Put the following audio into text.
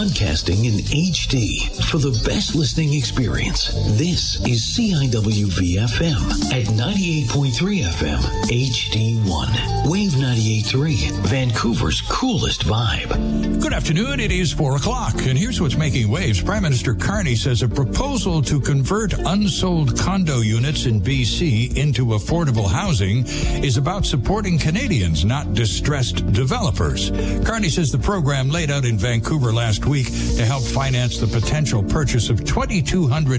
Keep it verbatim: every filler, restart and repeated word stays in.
broadcasting in H D for the best listening experience. This is C I W V F M at ninety-eight point three F M, H D one. Wave ninety-eight point three, Vancouver's coolest vibe. Good afternoon. It is four o'clock, and here's what's making waves. Prime Minister Carney says a proposal to convert unsold condo units in B C into affordable housing is about supporting Canadians, not distressed developers. Carney says the program laid out in Vancouver last week to help finance the potential purchase of twenty-two hundred